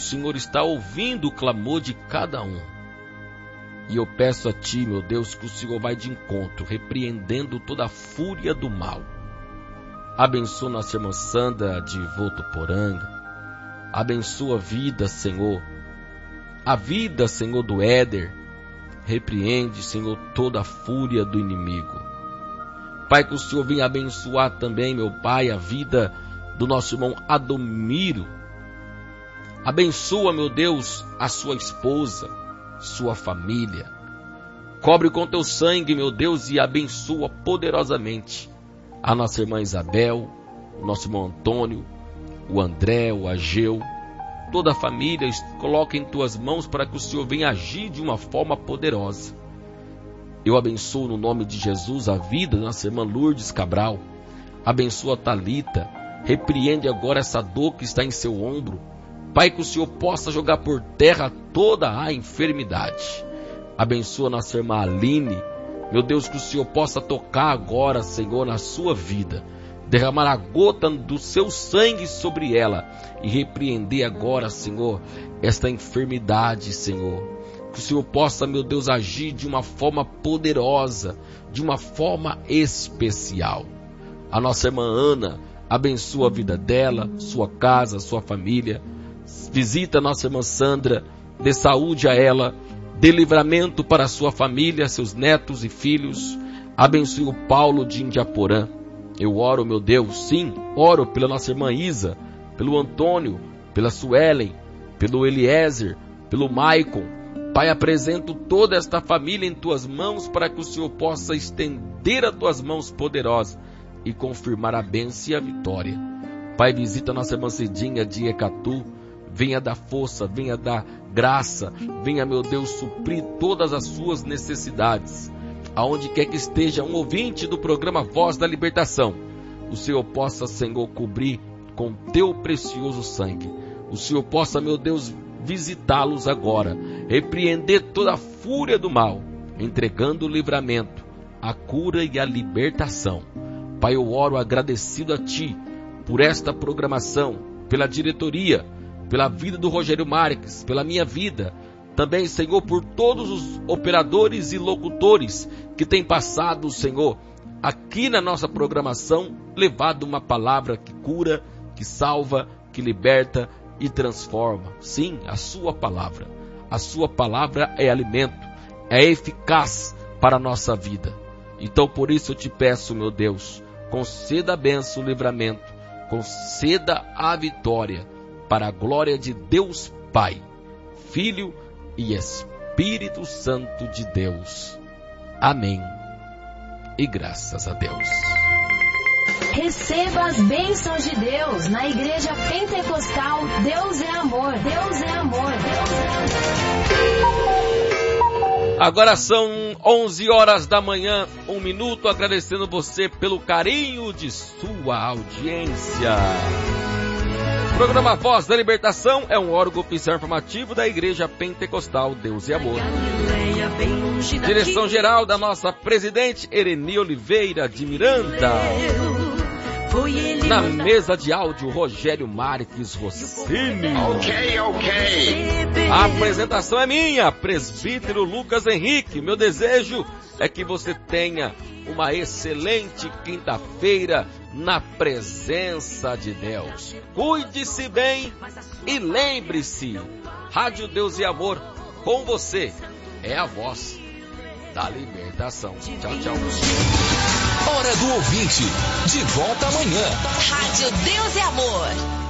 Senhor está ouvindo o clamor de cada um. E eu peço a Ti, meu Deus, que o Senhor vai de encontro, repreendendo toda a fúria do mal. Abençoa nossa irmã Sandra de Votuporanga. Abençoa a vida, Senhor. A vida, Senhor, do Éder. Repreende, Senhor, toda a fúria do inimigo. Pai, que o Senhor venha abençoar também, meu Pai, a vida do nosso irmão Adomiro. Abençoa, meu Deus, a sua esposa, sua família. Cobre com teu sangue, meu Deus, e abençoa poderosamente a nossa irmã Isabel, o nosso irmão Antônio, o André, o Ageu, toda a família. Coloca em tuas mãos para que o Senhor venha agir de uma forma poderosa. Eu abençoo no nome de Jesus a vida da nossa irmã Lourdes Cabral. Abençoa a Thalita. Repreende agora essa dor que está em seu ombro. Pai, que o Senhor possa jogar por terra toda a enfermidade. Abençoa a nossa irmã Aline. Meu Deus, que o Senhor possa tocar agora, Senhor, na sua vida. Derramar a gota do seu sangue sobre ela. E repreender agora, Senhor, esta enfermidade, Senhor. Que o Senhor possa, meu Deus, agir de uma forma poderosa, de uma forma especial. A nossa irmã Ana, abençoa a vida dela, sua casa, sua família. Visita a nossa irmã Sandra, dê saúde a ela, dê livramento para a sua família, seus netos e filhos. Abençoe o Paulo de Indiaporã. Eu oro, meu Deus, sim, oro pela nossa irmã Isa, pelo Antônio, pela Suelen, pelo Eliezer, pelo Maicon. Pai, apresento toda esta família em tuas mãos para que o Senhor possa estender as tuas mãos poderosas e confirmar a bênção e a vitória. Pai, visita a nossa irmã Cidinha de Ecatu. Venha dar força, venha dar graça, venha, meu Deus, suprir todas as suas necessidades. Aonde quer que esteja um ouvinte do programa Voz da Libertação, o Senhor possa, Senhor, cobrir com teu precioso sangue. O Senhor possa, meu Deus, visitá-los agora, repreender toda a fúria do mal, entregando o livramento, a cura e a libertação. Pai, eu oro agradecido a Ti por esta programação, pela diretoria, pela vida do Rogério Marques, pela minha vida. Também, Senhor, por todos os operadores e locutores que têm passado, Senhor, aqui na nossa programação, levado uma palavra que cura, que salva, que liberta e transforma. Sim, a sua palavra. A sua palavra é alimento, é eficaz para a nossa vida. Então, por isso eu te peço, meu Deus, conceda a bênção, o livramento, conceda a vitória, para a glória de Deus Pai, Filho e Espírito Santo de Deus. Amém. E graças a Deus. Receba as bênçãos de Deus na Igreja Pentecostal. Deus é amor. Deus é amor. Deus é amor. Agora são 11 horas da manhã, 1 minuto, agradecendo você pelo carinho de sua audiência. O programa Voz da Libertação é um órgão oficial informativo da Igreja Pentecostal Deus e Amor. Direção geral da nossa presidente Ereni Oliveira de Miranda. Na mesa de áudio, Rogério Marques Rossini. A apresentação é minha, presbítero Lucas Henrique. Meu desejo é que você tenha uma excelente quinta-feira na presença de Deus. Cuide-se bem e lembre-se, Rádio Deus e Amor, com você é a voz da libertação. Tchau, tchau. Hora do ouvinte, de volta amanhã. Rádio Deus e Amor.